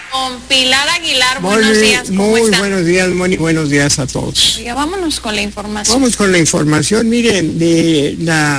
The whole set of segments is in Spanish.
Con Pilar Aguilar, buenos días, ¿cómo muy está? Buenos días, Moni, buenos días a todos. Oiga, vámonos con la información. Vamos con la información, miren, de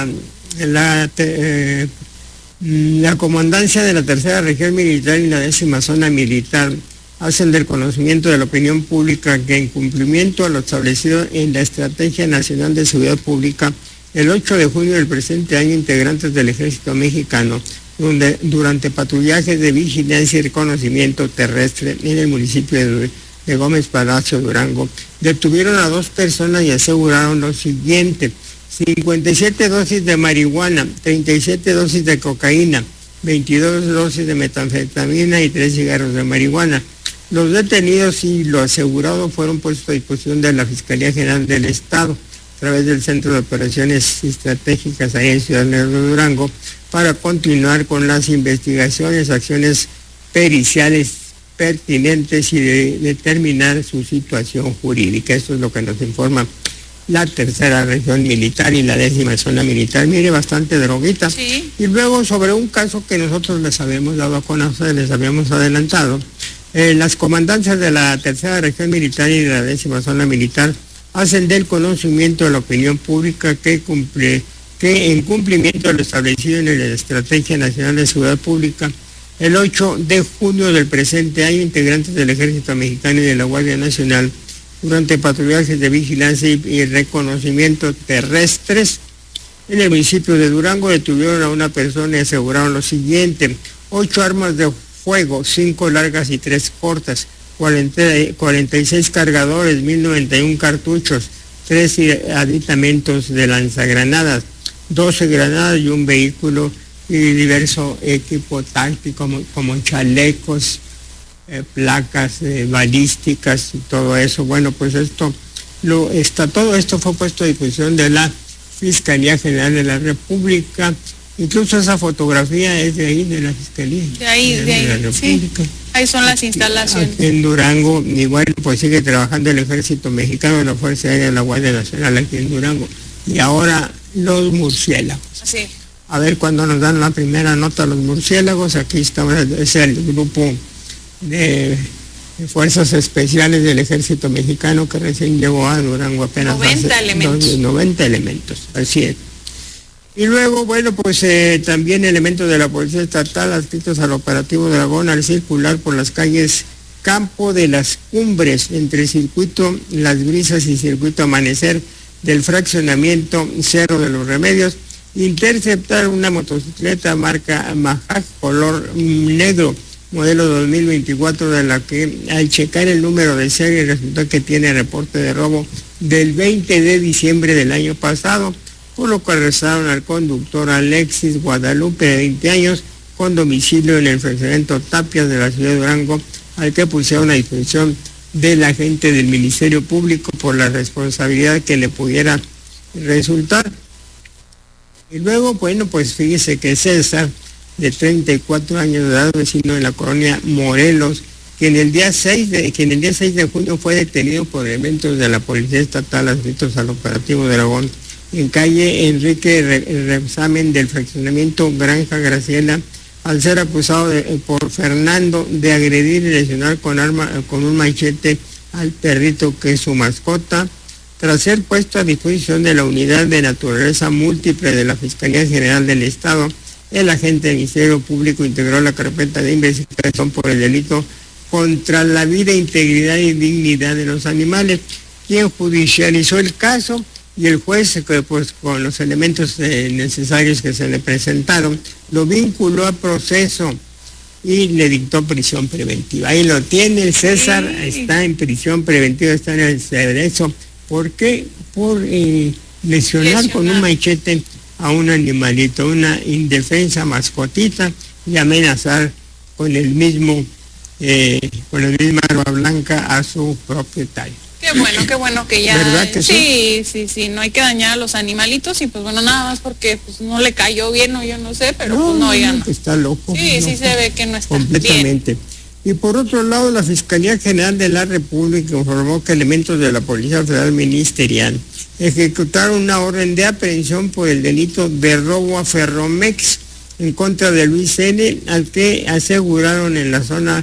la comandancia de la tercera región militar y la 10ª zona militar hacen del conocimiento de la opinión pública que en cumplimiento a lo establecido en la Estrategia Nacional de Seguridad Pública, el 8 de junio del presente año, integrantes del Ejército Mexicano, durante patrullajes de vigilancia y reconocimiento terrestre en el municipio de Gómez Palacio, Durango, detuvieron a 2 personas y aseguraron lo siguiente: 57 dosis de marihuana, 37 dosis de cocaína, 22 dosis de metanfetamina y 3 cigarros de marihuana. Los detenidos y lo asegurado fueron puestos a disposición de la Fiscalía General del Estado a través del Centro de Operaciones Estratégicas ahí en Ciudad de Durango para continuar con las investigaciones, acciones periciales pertinentes y determinar su situación jurídica. Esto es lo que nos informa la tercera región militar y la 10ª zona militar. Mire, bastante droguita. Sí. Y luego sobre un caso que nosotros les habíamos dado a conocer, les habíamos adelantado, las comandancias de la tercera región militar y de la 10ª zona militar hacen del conocimiento de la opinión pública que en cumplimiento de lo establecido en la Estrategia Nacional de Seguridad Pública, el 8 de junio del presente año, integrantes del Ejército Mexicano y de la Guardia Nacional, durante patrullajes de vigilancia y reconocimiento terrestres en el municipio de Durango, detuvieron a una persona y aseguraron lo siguiente: 8 armas de fuego, 5 largas y 3 cortas, 46 cargadores, 1091 cartuchos, 3 aditamentos de lanzagranadas, 12 granadas y un vehículo y diverso equipo táctico como chalecos, placas balísticas y todo eso. Bueno, pues todo esto fue puesto a disposición de la Fiscalía General de la República. Incluso esa fotografía es de ahí, de la Fiscalía. De ahí, sí. Ahí son las instalaciones. Aquí en Durango, y bueno, pues sigue trabajando el Ejército Mexicano, la Fuerza Aérea de la Guardia Nacional aquí en Durango. Y ahora los murciélagos. Sí. A ver cuándo nos dan la primera nota los murciélagos. Aquí estamos, es el grupo de Fuerzas Especiales del Ejército Mexicano que recién llegó a Durango apenas 90 elementos, así es. Y luego, bueno, pues también elementos de la Policía Estatal adscritos al operativo Dragón al circular por las calles Campo de las Cumbres, entre Circuito Las Brisas y Circuito Amanecer del fraccionamiento Cerro de los Remedios, interceptar una motocicleta marca Majac color negro, modelo 2024, de la que al checar el número de serie resultó que tiene reporte de robo del 20 de diciembre del año pasado, por lo que arrestaron al conductor Alexis Guadalupe, de 20 años, con domicilio en el fraccionamiento Tapias de la ciudad de Durango, al que pusieron a disposición del agente del Ministerio Público por la responsabilidad que le pudiera resultar. Y luego, bueno, pues fíjese que César, de 34 años de edad, vecino de la colonia Morelos, quien el día 6 de junio fue detenido por elementos de la Policía Estatal adscritos al operativo Dragón en calle Enrique Reexamen del fraccionamiento Granja Graciela, al ser acusado por Fernando de agredir y lesionar con un machete al perrito que es su mascota. Tras ser puesto a disposición de la Unidad de Naturaleza Múltiple de la Fiscalía General del Estado, el agente del Ministerio Público integró la carpeta de investigación por el delito contra la vida, integridad y dignidad de los animales, quien judicializó el caso, y el juez, pues con los elementos necesarios que se le presentaron, lo vinculó a proceso y le dictó prisión preventiva. Ahí lo tiene el César, sí. Está en prisión preventiva, está en el cerezo. ¿Por qué? Por lesionar con un machete a un animalito, una indefensa mascotita, y amenazar con la misma arma blanca a su propietario. Qué bueno que ya. ¿Verdad que sí? Sí, no hay que dañar a los animalitos, y pues bueno, nada más porque pues no le cayó bien o yo no sé, pero no, pues no, oigan. Está loco. Sí, se ve que no está completamente bien. Y por otro lado, la Fiscalía General de la República informó que elementos de la Policía Federal Ministerial ejecutaron una orden de aprehensión por el delito de robo a Ferromex en contra de Luis N., al que aseguraron en la zona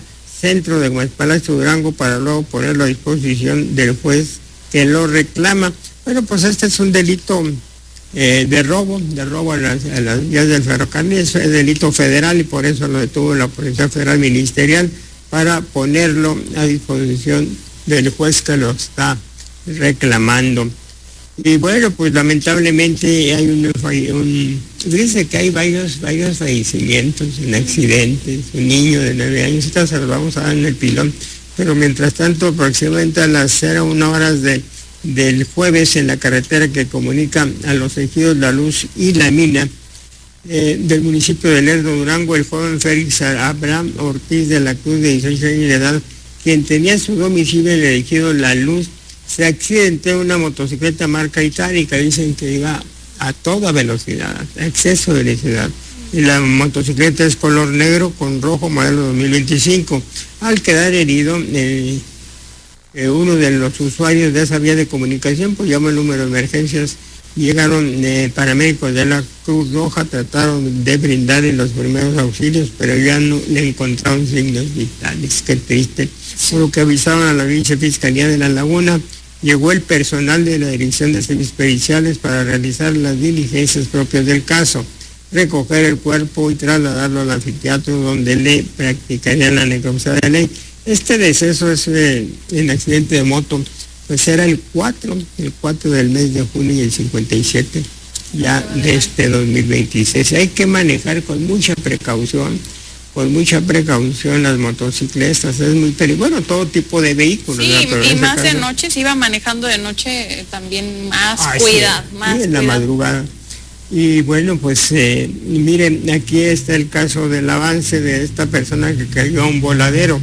centro de Gómez Palacio Durango para luego ponerlo a disposición del juez que lo reclama. Bueno, pues este es un delito de robo a las vías del ferrocarril, es delito federal y por eso lo detuvo la Policía Federal Ministerial para ponerlo a disposición del juez que lo está reclamando. Y bueno, pues lamentablemente hay dice que hay varios fallecimientos en accidentes, un niño de 9 años, esta se lo vamos a dar en el pilón, pero mientras tanto aproximadamente a las 01 horas del jueves en la carretera que comunica a los ejidos La Luz y La Mina del municipio de Lerdo, Durango, el joven Félix Abraham Ortiz de la Cruz, de 18 años de edad, quien tenía su domicilio en el ejido La Luz, se accidentó en una motocicleta marca itálica, dicen que iba a toda velocidad, a exceso de velocidad. Y la motocicleta es color negro con rojo, modelo 2025. Al quedar herido, uno de los usuarios de esa vía de comunicación, pues llamó el número de emergencias, llegaron paramédicos de la Cruz Roja, trataron de brindarle los primeros auxilios, pero ya no le encontraron signos vitales, qué triste. Por lo que avisaron a la Vicefiscalía de La Laguna, llegó el personal de la Dirección de Servicios Periciales para realizar las diligencias propias del caso, recoger el cuerpo y trasladarlo al anfiteatro donde le practicarían la necropsia de ley. Este deceso es en accidente de moto, pues era el 4 del mes de junio del 57, ya de este 2026. Hay que manejar con mucha precaución las motocicletas, es muy peligroso, bueno, todo tipo de vehículos. Sí, pero y más de noche, si iba manejando de noche, también más cuidado, sí, más en la madrugada. Y bueno, pues miren, aquí está el caso del avance de esta persona que cayó a un voladero.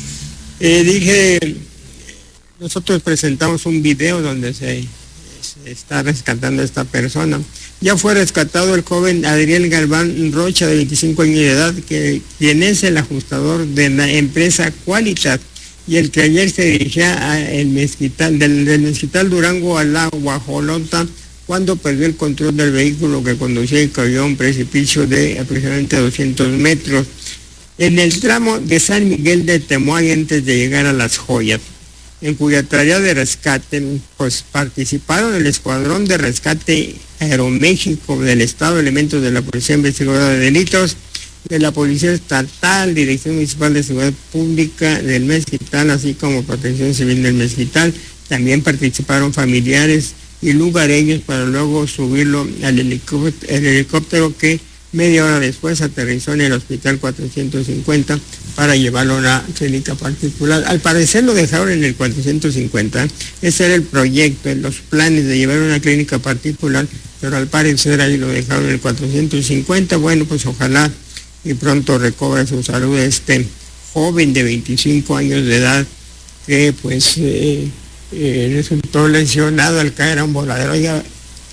Nosotros presentamos un video donde se está rescatando a esta persona. Ya fue rescatado el joven Adriel Galván Rocha, de 25 años de edad, quien es el ajustador de la empresa Qualitat y el que ayer se dirigía del Mezquital Durango a la Guajolota cuando perdió el control del vehículo que conducía y cayó a un precipicio de aproximadamente 200 metros en el tramo de San Miguel de Temoay antes de llegar a Las Joyas, en cuya tarea de rescate pues participaron el Escuadrón de Rescate Aeroméxico del Estado, elementos de la Policía Investigadora de Delitos, de la Policía Estatal, Dirección Municipal de Seguridad Pública del Mezquital, así como Protección Civil del Mezquital. También participaron familiares y lugareños para luego subirlo al helicóptero que media hora después aterrizó en el Hospital 450 para llevarlo a una clínica particular. Al parecer lo dejaron en el 450, ese era el proyecto, en los planes de llevar a una clínica particular, pero al parecer ahí lo dejaron en el 450. Bueno, pues ojalá y pronto recobre su salud este joven de 25 años de edad que pues resultó lesionado al caer a un voladero. Oiga,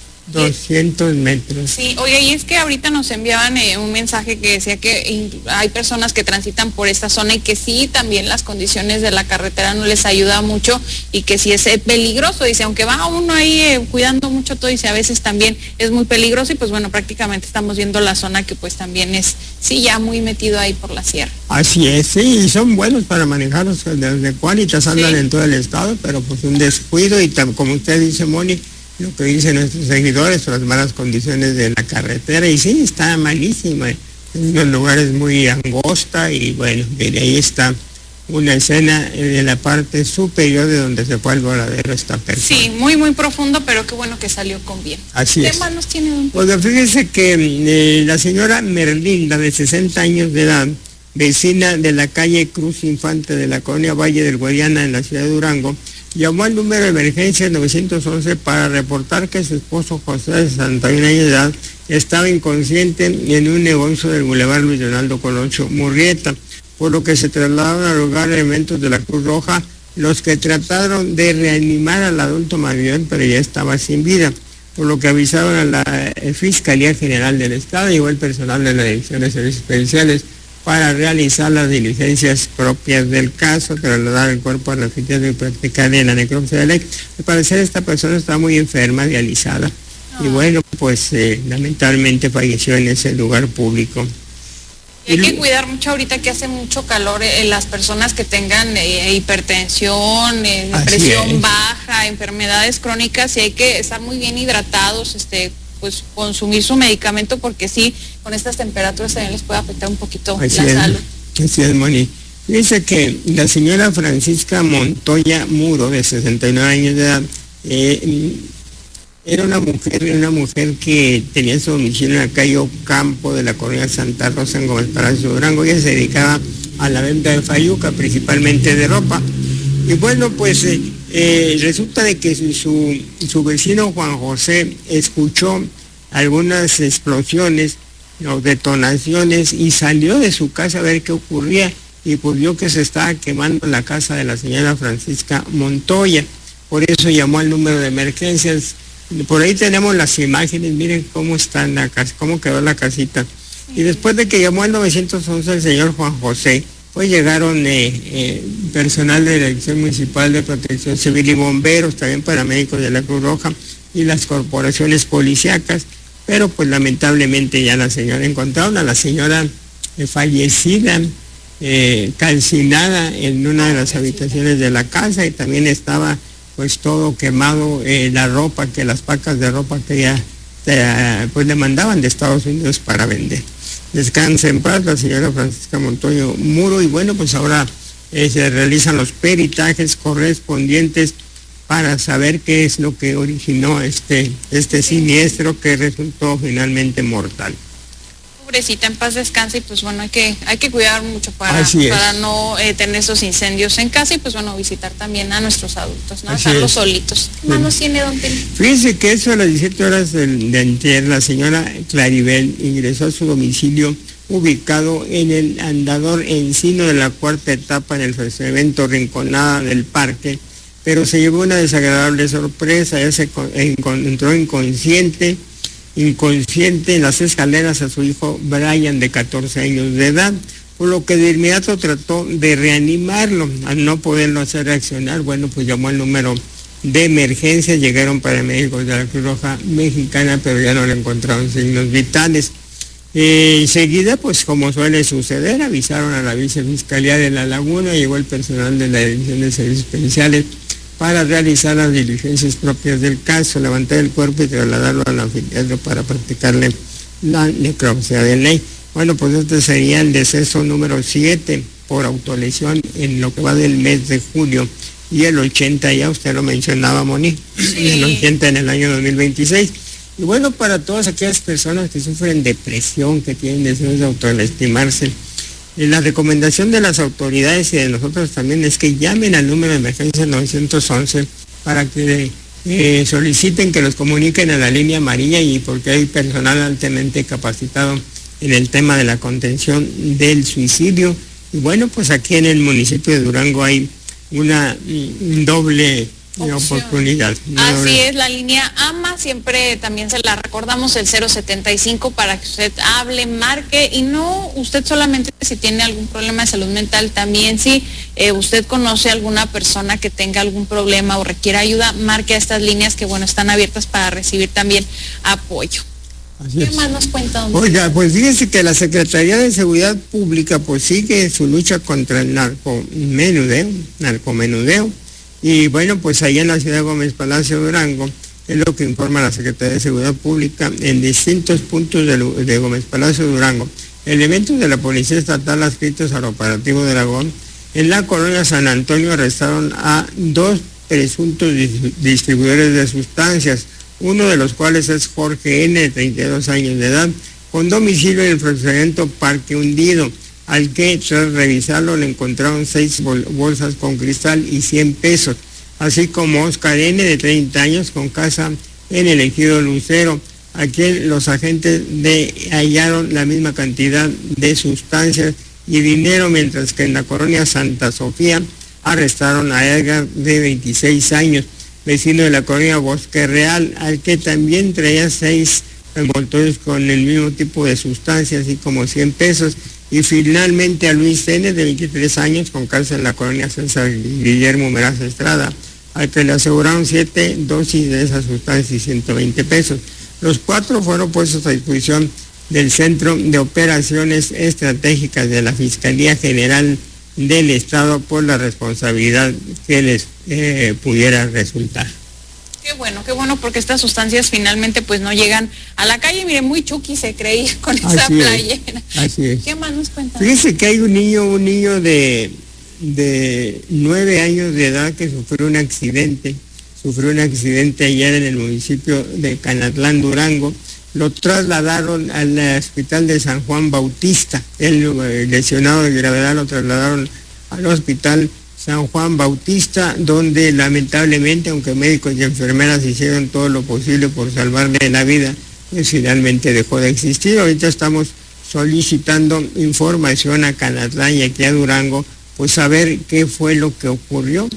200 metros. Sí, oye, y es que ahorita nos enviaban un mensaje que decía que hay personas que transitan por esta zona y que sí, también las condiciones de la carretera no les ayuda mucho y que sí es peligroso, dice, aunque va uno ahí cuidando mucho todo, dice, a veces también es muy peligroso y pues bueno, prácticamente estamos viendo la zona que pues también es, sí, ya muy metido ahí por la sierra. Así es, sí, y son buenos para manejarlos, desde Qualitas andan en todo el estado, pero pues un descuido y como usted dice, Moni, lo que dicen nuestros seguidores, las malas condiciones de la carretera, y sí, está malísima, en unos lugares muy angosta, y bueno, de ahí está una escena de la parte superior de donde se fue el voladero esta persona. Sí, muy, muy profundo, pero qué bueno que salió con bien. Así es. ¿Qué más nos tiene, don? Pues fíjese que la señora Merlinda, de 60 años de edad, vecina de la calle Cruz Infante de la colonia Valle del Guadiana en la ciudad de Durango, llamó al número de emergencia 911 para reportar que su esposo José, de 61 años de edad, estaba inconsciente en un negocio del Boulevard Luis Donaldo Colosio Murrieta, por lo que se trasladaron al lugar elementos de la Cruz Roja, los que trataron de reanimar al adulto mayor, pero ya estaba sin vida, por lo que avisaron a la Fiscalía General del Estado. Llegó el personal de la Dirección de Servicios Periciales para realizar las diligencias propias del caso, trasladar el cuerpo al anfiteatro y practicar la necropsia de ley. Al parecer esta persona está muy enferma, dializada, y bueno, pues lamentablemente falleció en ese lugar público. Hay que cuidar mucho ahorita que hace mucho calor, las personas que tengan hipertensión, presión baja, enfermedades crónicas, y hay que estar muy bien hidratados, pues consumir su medicamento, porque sí, con estas temperaturas también les puede afectar un poquito la salud. Así es, Moni. Dice que la señora Francisca Montoya Muro, de 69 años de edad, era una mujer que tenía su domicilio en la calle Ocampo de la colonia Santa Rosa en Gómez Palacio Durango. Ella se dedicaba a la venta de fayuca, principalmente de ropa. Y bueno, pues resulta de que su vecino Juan José escuchó algunas explosiones o detonaciones y salió de su casa a ver qué ocurría, y pues vio que se estaba quemando la casa de la señora Francisca Montoya. Por eso llamó al número de emergencias. Por ahí tenemos las imágenes, miren cómo está la casa, cómo quedó la casita. Y después de que llamó al 911 el señor Juan José, pues llegaron personal de la Dirección Municipal de Protección Civil y bomberos, también paramédicos de la Cruz Roja y las corporaciones policíacas, pero pues lamentablemente ya encontraron a la señora fallecida, calcinada en una de las habitaciones de la casa, y también estaba pues todo quemado, la ropa, que las pacas de ropa que ya pues le mandaban de Estados Unidos para vender. Descanse en paz la señora Francisca Montoya Muro, y bueno, pues ahora se realizan los peritajes correspondientes para saber qué es lo que originó este siniestro que resultó finalmente mortal. Pobrecita, en paz descanse, y pues bueno, hay que cuidar mucho para no tener esos incendios en casa, y pues bueno, visitar también a nuestros adultos, ¿no? Dejarlos solitos. ¿Qué más nos tiene, don Telly? Fíjese que eso a las 17 horas de ayer, la señora Claribel ingresó a su domicilio ubicado en el Andador Encino de la cuarta etapa en el evento Rinconada del Parque, pero se llevó una desagradable sorpresa. Ella se encontró inconsciente en las escaleras a su hijo Brian, de 14 años de edad, por lo que de inmediato trató de reanimarlo. Al no poderlo hacer reaccionar, bueno, pues llamó al número de emergencia, llegaron paramédicos de la Cruz Roja Mexicana, pero ya no le encontraron signos vitales. Enseguida, pues como suele suceder, avisaron a la Vicefiscalía de La Laguna, llegó el personal de la Dirección de Servicios Periciales para realizar las diligencias propias del caso, levantar el cuerpo y trasladarlo al anfiteatro para practicarle la necropsia de ley. Bueno, pues este sería el deceso número 7 por autolesión en lo que va del mes de julio, y el 80, ya usted lo mencionaba, Moni, sí. El 80 en el año 2026. Y bueno, para todas aquellas personas que sufren depresión, que tienen deseos de autolastimarse, la recomendación de las autoridades y de nosotros también es que llamen al número de emergencia 911 para que soliciten que los comuniquen a la línea amarilla, y porque hay personal altamente capacitado en el tema de la contención del suicidio. Y bueno, pues aquí en el municipio de Durango hay una doble oportunidad. Así es, la línea AMA, siempre también se la recordamos, el 075, para que usted hable, marque, y no usted solamente si tiene algún problema de salud mental, también si usted conoce a alguna persona que tenga algún problema o requiera ayuda, marque a estas líneas que bueno, están abiertas para recibir también apoyo. ¿Qué más nos cuenta, don? Oiga, pues fíjese que la Secretaría de Seguridad Pública pues sigue su lucha contra el narcomenudeo. Y bueno, pues allá en la ciudad de Gómez Palacio Durango, es lo que informa la Secretaría de Seguridad Pública, en distintos puntos de Gómez Palacio Durango, elementos de la Policía Estatal adscritos al operativo Dragón, en la colonia San Antonio arrestaron a 2 presuntos distribuidores de sustancias, uno de los cuales es Jorge N., de 32 años de edad, con domicilio en el fraccionamiento Parque Hundido, al que tras revisarlo le encontraron 6 bolsas con cristal y 100 pesos, así como Oscar N., de 30 años, con casa en el ejido Lucero. Aquí los agentes hallaron la misma cantidad de sustancias y dinero, mientras que en la colonia Santa Sofía arrestaron a Edgar, de 26 años, vecino de la colonia Bosque Real, al que también traía 6 envoltorios con el mismo tipo de sustancias, así como 100 pesos. Y finalmente a Luis N., de 23 años, con casa en la colonia César Guillermo Meraz Estrada, al que le aseguraron 7 dosis de esas sustancias y 120 pesos. Los 4 fueron puestos a disposición del Centro de Operaciones Estratégicas de la Fiscalía General del Estado por la responsabilidad que les pudiera resultar. Qué bueno, porque estas sustancias finalmente pues no llegan a la calle. Mire, muy Chucky se creía con esa playera. Así es. ¿Qué más nos cuentan? Fíjese que hay un niño de 9 años de edad que sufrió un accidente ayer en el municipio de Canatlán, Durango. Lo trasladaron al hospital de San Juan Bautista. El lesionado de gravedad lo trasladaron al hospital San Juan Bautista, donde lamentablemente, aunque médicos y enfermeras hicieron todo lo posible por salvarle la vida, pues finalmente dejó de existir. Ahorita estamos solicitando información a Canatlán y aquí a Durango, pues saber qué fue lo que ocurrió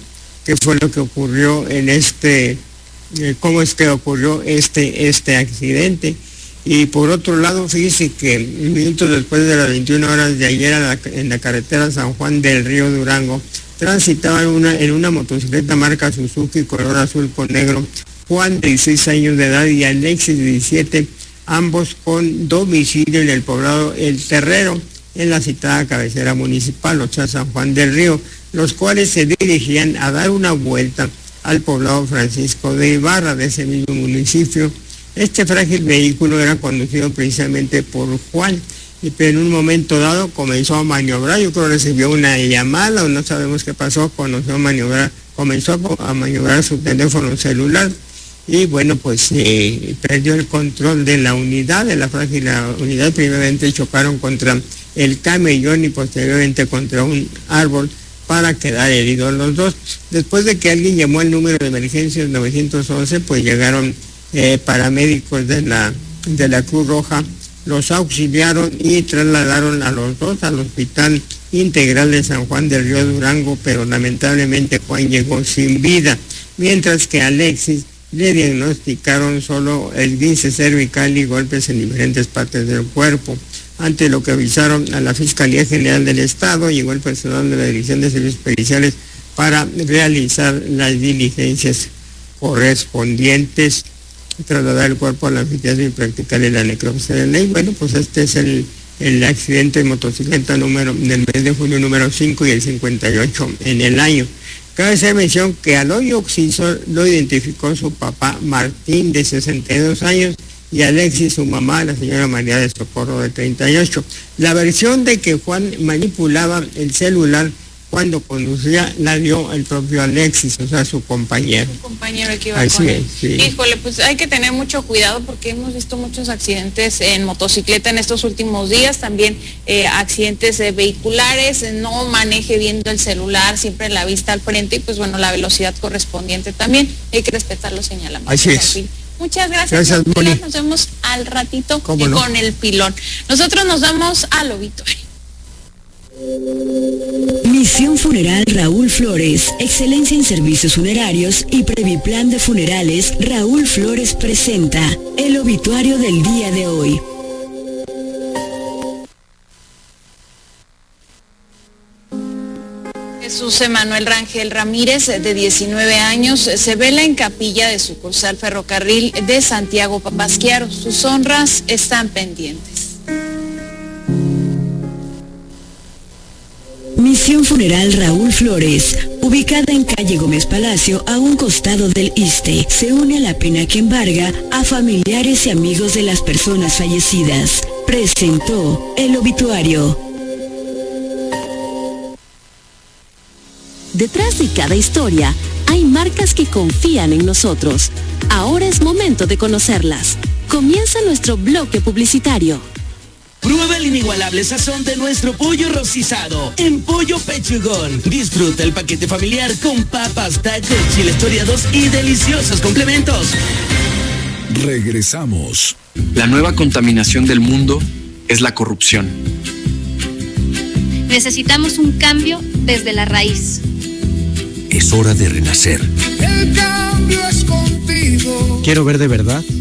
en cómo es que ocurrió este accidente. Y por otro lado, fíjese que minutos después de las 21 horas de ayer en la carretera San Juan del Río Durango, transitaban en una motocicleta marca Suzuki color azul con negro, Juan de 16 años de edad y Alexis de 17, ambos con domicilio en el poblado El Terrero, en la citada cabecera municipal, o sea, San Juan del Río, los cuales se dirigían a dar una vuelta al poblado Francisco de Ibarra de ese mismo municipio. Este frágil vehículo era conducido precisamente por Juan, pero en un momento dado comenzó a maniobrar. Yo creo que recibió una llamada o no sabemos qué pasó, comenzó a maniobrar su teléfono celular y bueno, pues perdió el control de la unidad, de la frágil unidad. Primeramente chocaron contra el camellón y posteriormente contra un árbol para quedar heridos los dos. Después de que alguien llamó al número de emergencias 911, pues llegaron paramédicos de la Cruz Roja, los auxiliaron y trasladaron a los dos al Hospital Integral de San Juan del Río Durango, pero lamentablemente Juan llegó sin vida, mientras que a Alexis le diagnosticaron solo esguince cervical y golpes en diferentes partes del cuerpo. Ante lo que avisaron a la Fiscalía General del Estado, llegó el personal de la Dirección de Servicios Periciales para realizar las diligencias correspondientes, trasladar el cuerpo al anfiteatro y practicarle la necropsia de ley. Bueno, pues este es el accidente de motocicleta del mes de julio número 5 y el 58 en el año. Cabe hacer mención que al hoyo occiso lo identificó su papá Martín, de 62 años, y Alexis, su mamá, la señora María de Socorro, de 38. La versión de que Juan manipulaba el celular cuando conducía la dio el propio Alexis, o sea, su compañero. Su compañero que iba con él. Sí. Híjole, pues hay que tener mucho cuidado porque hemos visto muchos accidentes en motocicleta en estos últimos días, también accidentes vehiculares. No maneje viendo el celular, siempre la vista al frente y pues bueno, la velocidad correspondiente también. Hay que respetar los señalamientos. Así es. Muchas gracias, Moni. Nos vemos al ratito con el pilón. Nosotros nos vamos al obituario. Misión Funeral Raúl Flores, excelencia en servicios funerarios y Previplan de Funerales. Raúl Flores presenta el obituario del día de hoy. Jesús Emanuel Rangel Ramírez, de 19 años, se vela en capilla de sucursal Ferrocarril de Santiago Papasquiaro. Sus honras están pendientes. Misión Funeral Raúl Flores, ubicada en calle Gómez Palacio, a un costado del ISSSTE, se une a la pena que embarga a familiares y amigos de las personas fallecidas. Presentó el obituario. Detrás de cada historia hay marcas que confían en nosotros. Ahora es momento de conocerlas. Comienza nuestro bloque publicitario. Prueba el inigualable sazón de nuestro pollo rostizado en Pollo Pechugón. Disfruta el paquete familiar con papas, tacos, chiles toreados y deliciosos complementos. Regresamos. La nueva contaminación del mundo es la corrupción. Necesitamos un cambio desde la raíz. Es hora de renacer. El cambio es contigo. Quiero ver de verdad